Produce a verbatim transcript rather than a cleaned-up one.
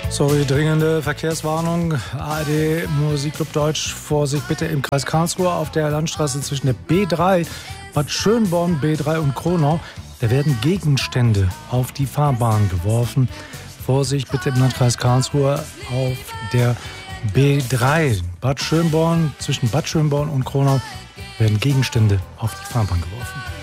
Sorry, dringende Verkehrswarnung. A R D Musikclub Deutsch. Vorsicht bitte im Kreis Karlsruhe auf der Landstraße zwischen der B drei, Bad Schönborn, B drei und Kronau. Da werden Gegenstände auf die Fahrbahn geworfen. Vorsicht bitte im Landkreis Karlsruhe auf der B drei, Bad Schönborn, zwischen Bad Schönborn und Kronau werden Gegenstände auf die Fahrbahn geworfen.